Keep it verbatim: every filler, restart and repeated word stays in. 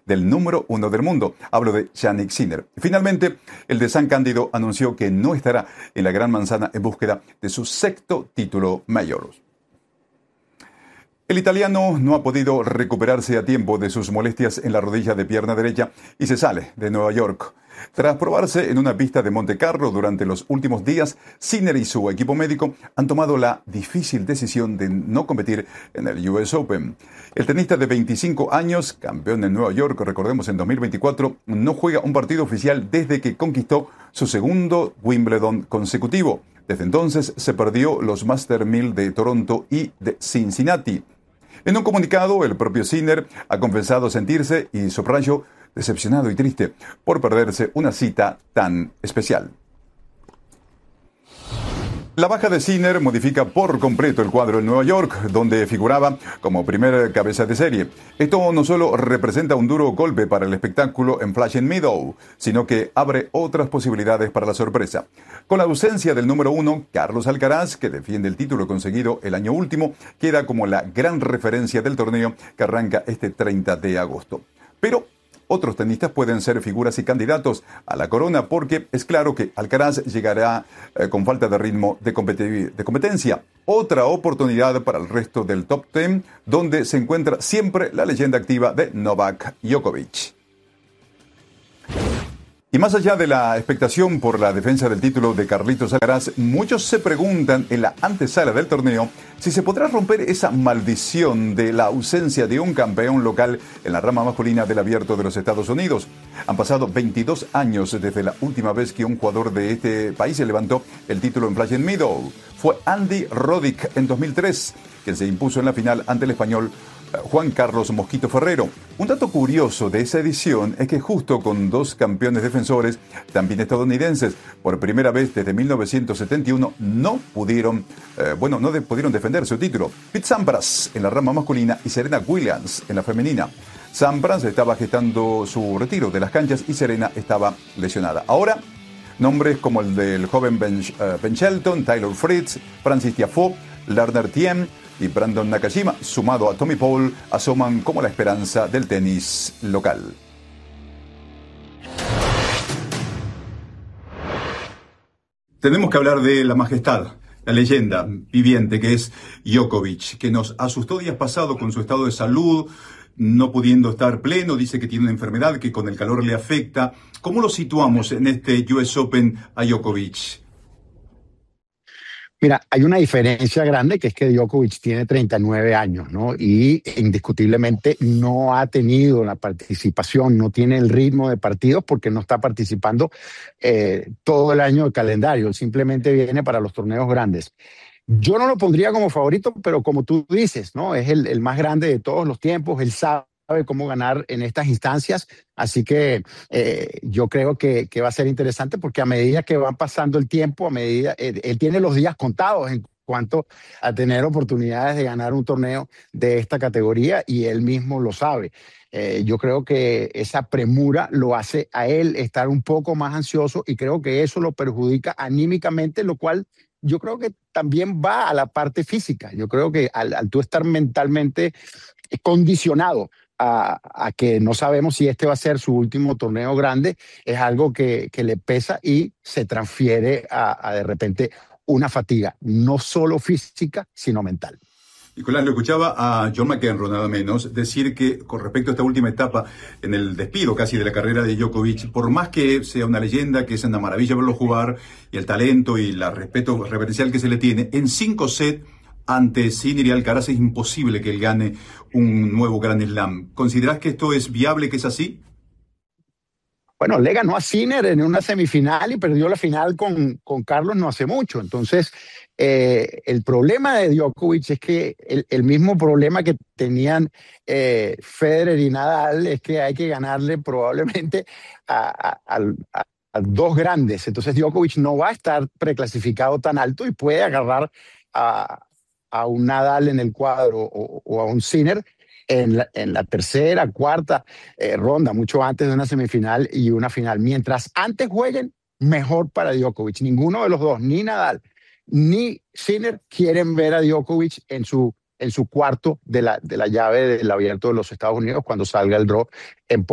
del número uno del mundo. Hablo de Jannik Sinner. Finalmente, el de San Cándido anunció que no estará en la Gran Manzana en búsqueda de su sexto título mayor. El italiano no ha podido recuperarse a tiempo de sus molestias en la rodilla de pierna derecha y se sale de Nueva York. Tras probarse en una pista de Monte Carlo durante los últimos días, Sinner y su equipo médico han tomado la difícil decisión de no competir en el U S Open. El tenista de veinticinco años, campeón en Nueva York, recordemos en dos mil veinticuatro, no juega un partido oficial desde que conquistó su segundo Wimbledon consecutivo. Desde entonces se perdió los Master mil de Toronto y de Cincinnati. En un comunicado, el propio Sinner ha confesado sentirse, y subrayo, decepcionado y triste por perderse una cita tan especial. La baja de Sinner modifica por completo el cuadro en Nueva York, donde figuraba como primer cabeza de serie. Esto no solo representa un duro golpe para el espectáculo en Flushing Meadows, sino que abre otras posibilidades para la sorpresa. Con la ausencia del número uno, Carlos Alcaraz, que defiende el título conseguido el año último, queda como la gran referencia del torneo que arranca este treinta de agosto. Pero otros tenistas pueden ser figuras y candidatos a la corona porque es claro que Alcaraz llegará eh, con falta de ritmo de, competi- de competencia. Otra oportunidad para el resto del top diez, donde se encuentra siempre la leyenda activa de Novak Djokovic. Y más allá de la expectación por la defensa del título de Carlitos Alcaraz, muchos se preguntan en la antesala del torneo si se podrá romper esa maldición de la ausencia de un campeón local en la rama masculina del Abierto de los Estados Unidos. Han pasado veintidós años desde la última vez que un jugador de este país se levantó el título en Flushing Meadows. Fue Andy Roddick en dos mil tres, quien se impuso en la final ante el español Juan Carlos Mosquito Ferrero. Un dato curioso de esa edición es que justo con dos campeones defensores, también estadounidenses, por primera vez desde mil novecientos setenta y uno, no pudieron, eh, bueno, no de, pudieron defender su título. Pete Sampras en la rama masculina y Serena Williams en la femenina. Sampras estaba gestando su retiro de las canchas y Serena estaba lesionada. Ahora, nombres como el del joven Ben, uh, Ben Shelton, Taylor Fritz, Francis Tiafoe, Lerner Thiem y Brandon Nakashima, sumado a Tommy Paul, asoman como la esperanza del tenis local. Tenemos que hablar de la majestad, la leyenda viviente que es Djokovic, que nos asustó días pasados con su estado de salud, no pudiendo estar pleno, dice que tiene una enfermedad que con el calor le afecta. ¿Cómo lo situamos en este U S Open a Djokovic? Mira, hay una diferencia grande que es que Djokovic tiene treinta y nueve años, ¿no? Y indiscutiblemente no ha tenido la participación, no tiene el ritmo de partidos porque no está participando eh, todo el año de calendario, simplemente viene para los torneos grandes. Yo no lo pondría como favorito, pero como tú dices, ¿no? Es el, el más grande de todos los tiempos, él sabe cómo ganar en estas instancias, así que eh, yo creo que, que va a ser interesante porque a medida que va pasando el tiempo, a medida, él, él tiene los días contados en cuanto a tener oportunidades de ganar un torneo de esta categoría y él mismo lo sabe. Eh, yo creo que esa premura lo hace a él estar un poco más ansioso y creo que eso lo perjudica anímicamente, lo cual yo creo que también va a la parte física. Yo creo que al, al tú estar mentalmente condicionado A, a que no sabemos si este va a ser su último torneo grande, es algo que, que le pesa y se transfiere a, a de repente una fatiga, no solo física, sino mental. Nicolás, lo escuchaba a John McEnroe, nada menos, decir que con respecto a esta última etapa en el despido casi de la carrera de Djokovic, por más que sea una leyenda, que es una maravilla verlo jugar, y el talento y el respeto reverencial que se le tiene, en cinco sets ante Sinner y Alcaraz es imposible que él gane un nuevo Grand Slam. ¿Considerás que esto es viable, que es así? Bueno, le ganó a Sinner en una semifinal y perdió la final con, con Carlos no hace mucho. Entonces, eh, el problema de Djokovic es que el, el mismo problema que tenían eh, Federer y Nadal es que hay que ganarle probablemente a, a, a, a dos grandes. Entonces, Djokovic no va a estar preclasificado tan alto y puede agarrar a a un Nadal en el cuadro o, o a un Sinner en la, en la tercera, cuarta eh, ronda, mucho antes de una semifinal y una final. Mientras antes jueguen, mejor para Djokovic. Ninguno de los dos, ni Nadal ni Sinner, quieren ver a Djokovic en su, en su cuarto de la, de la llave del Abierto de los Estados Unidos cuando salga el draw en